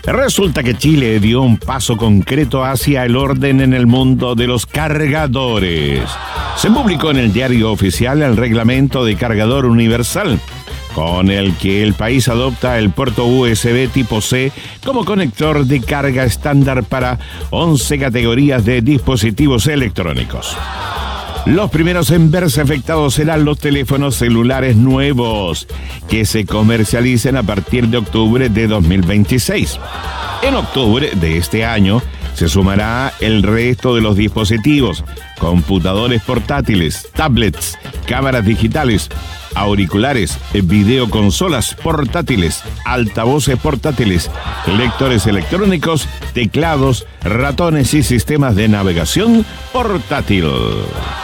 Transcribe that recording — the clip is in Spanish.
Resulta que Chile dio un paso concreto hacia el orden en el mundo de los cargadores. Se publicó en el Diario Oficial el reglamento de cargador universal, con el que el país adopta el puerto USB tipo C como conector de carga estándar para 11 categorías de dispositivos electrónicos. Los primeros en verse afectados serán los teléfonos celulares nuevos, que se comercialicen a partir de octubre de 2026. En octubre de este año se sumará el resto de los dispositivos: computadores portátiles, tablets, cámaras digitales, auriculares, videoconsolas portátiles, altavoces portátiles, lectores electrónicos, teclados, ratones y sistemas de navegación portátil.